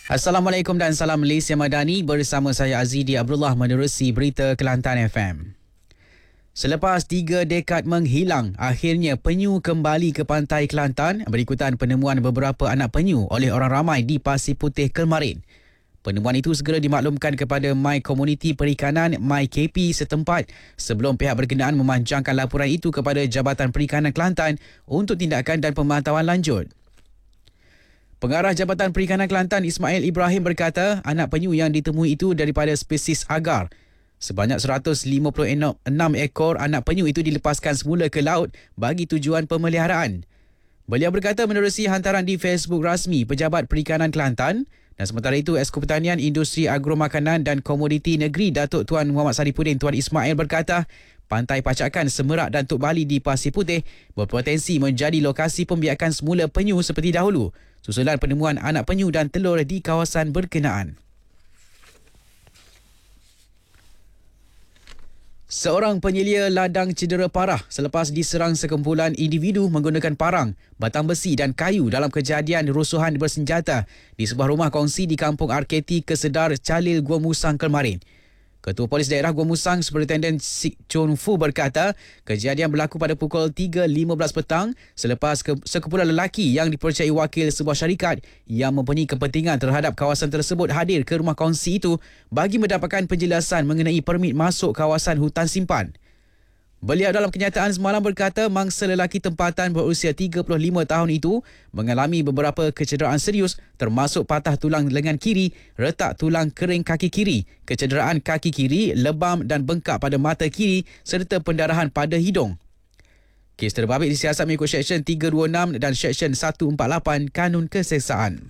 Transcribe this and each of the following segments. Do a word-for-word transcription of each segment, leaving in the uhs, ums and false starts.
Assalamualaikum dan salam Malaysia Madani, bersama saya Azidi Abdullah menerusi berita Kelantan F M. Selepas tiga dekad menghilang, akhirnya penyu kembali ke pantai Kelantan berikutan penemuan beberapa anak penyu oleh orang ramai di Pasir Putih Kelmarin. Penemuan itu segera dimaklumkan kepada My Komuniti Perikanan My K P setempat sebelum pihak berkenaan memanjangkan laporan itu kepada Jabatan Perikanan Kelantan untuk tindakan dan pemantauan lanjut. Pengarah Jabatan Perikanan Kelantan Ismail Ibrahim berkata anak penyu yang ditemui itu daripada spesies agar. Sebanyak seratus lima puluh enam ekor anak penyu itu dilepaskan semula ke laut bagi tujuan pemeliharaan. Beliau berkata menerusi hantaran di Facebook rasmi Pejabat Perikanan Kelantan, dan sementara itu Esko Pertanian, Industri Agromakanan dan Komoditi Negeri Datuk Tuan Muhammad Saripudin Tuan Ismail berkata Pantai Pacakan, Semerak dan Tok Bali di Pasir Putih berpotensi menjadi lokasi pembiakan semula penyu seperti dahulu susulan penemuan anak penyu dan telur di kawasan berkenaan. Seorang penyelia ladang cedera parah selepas diserang sekumpulan individu menggunakan parang, batang besi dan kayu dalam kejadian rusuhan bersenjata di sebuah rumah kongsi di Kampung Arketi Kesedar, Calil, Gua Musang, Kelmarin. Ketua Polis Daerah Gua Musang, Superintendent Sik Chun Fu berkata, kejadian berlaku pada pukul tiga lima belas petang selepas ke, sekumpulan lelaki yang dipercayai wakil sebuah syarikat yang mempunyai kepentingan terhadap kawasan tersebut hadir ke rumah kongsi itu bagi mendapatkan penjelasan mengenai permit masuk kawasan hutan simpan. Beliau dalam kenyataan semalam berkata mangsa lelaki tempatan berusia tiga puluh lima tahun itu mengalami beberapa kecederaan serius termasuk patah tulang lengan kiri, retak tulang kering kaki kiri, kecederaan kaki kiri, lebam dan bengkak pada mata kiri serta pendarahan pada hidung. Kes terbabit disiasat mengikut Seksyen tiga dua enam dan Seksyen seratus empat puluh lapan Kanun Keseksaan.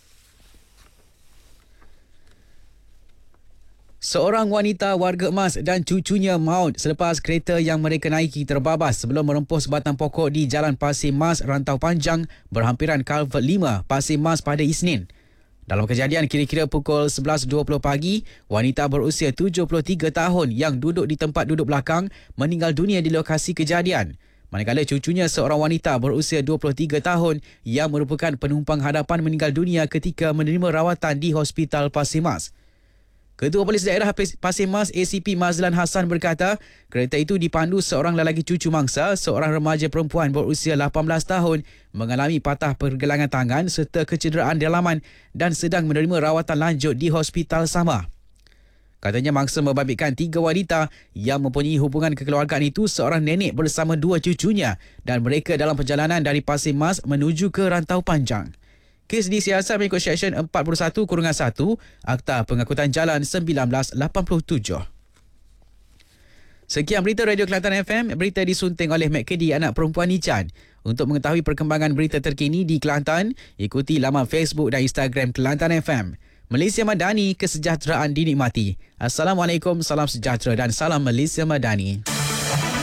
Seorang wanita warga emas dan cucunya maut selepas kereta yang mereka naiki terbabas sebelum merempuh sebatang pokok di Jalan Pasir Mas, Rantau Panjang, berhampiran Culvert lima, Pasir Mas pada Isnin. Dalam kejadian kira-kira pukul sebelas dua puluh pagi, wanita berusia tujuh puluh tiga tahun yang duduk di tempat duduk belakang meninggal dunia di lokasi kejadian. Manakala cucunya seorang wanita berusia dua puluh tiga tahun yang merupakan penumpang hadapan meninggal dunia ketika menerima rawatan di Hospital Pasir Mas. Ketua Polis Daerah Pasir Mas A C P Mazlan Hassan berkata kereta itu dipandu seorang lelaki cucu mangsa, seorang remaja perempuan berusia lapan belas tahun mengalami patah pergelangan tangan serta kecederaan dalaman dan sedang menerima rawatan lanjut di hospital sama. Katanya mangsa membabitkan tiga wanita yang mempunyai hubungan kekeluargaan itu seorang nenek bersama dua cucunya dan mereka dalam perjalanan dari Pasir Mas menuju ke Rantau Panjang. Kes disiasat mengikut Seksyen empat puluh satu satu Akta Pengangkutan Jalan seribu sembilan ratus lapan puluh tujuh. Sekian berita Radio Kelantan F M, berita disunting oleh Mek Kedi anak perempuan Nican. Untuk mengetahui perkembangan berita terkini di Kelantan, ikuti laman Facebook dan Instagram Kelantan F M. Malaysia Madani, kesejahteraan dinikmati. Assalamualaikum, salam sejahtera dan salam Malaysia Madani.